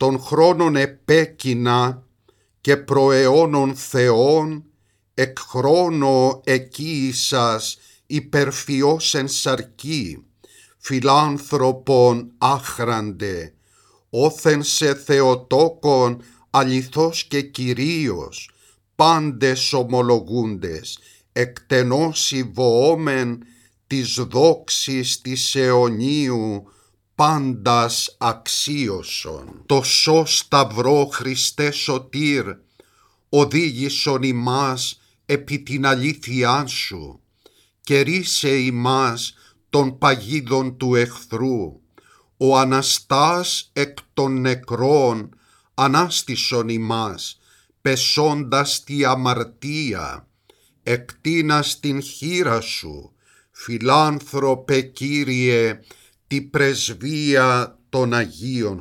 των χρόνων επέκεινα και προαιώνων Θεών, εκ χρόνο εκείησας υπερφιώς εν σαρκή, φιλάνθρωπον άχραντε, όθεν σε Θεοτόκον αληθώς και Κυρίως, πάντες ομολογούντες, εκτενώσει βοόμεν της δόξης της αιωνίου, πάντας αξίωσον. Το σώ σταυρό Χριστέ σωτήρ, οδήγησον ημάς επί την αλήθειά σου, και ρίσε ημάς των παγίδων του εχθρού. Ο Αναστάς εκ των νεκρών ανάστησον ημάς, πεσώντας τη αμαρτία, εκτείνας την χείρα σου, φιλάνθρωπε Κύριε, τη πρεσβεία των Αγίων